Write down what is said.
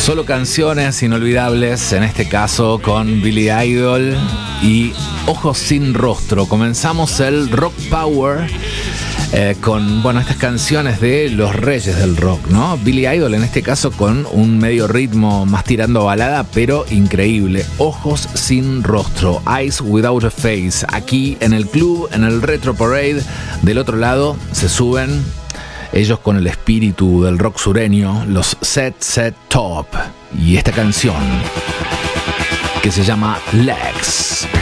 Solo canciones inolvidables, en este caso con Billy Idol y Ojos sin Rostro. Comenzamos el Rock Power con, estas canciones de los reyes del rock, ¿no? Billy Idol en este caso con un medio ritmo más tirando a balada, pero increíble. Ojos sin Rostro, Eyes Without a Face. Aquí en el club, en el Retro Parade, del otro lado se suben ellos con el espíritu del rock sureño, los Set Top. Y esta canción que se llama Legs.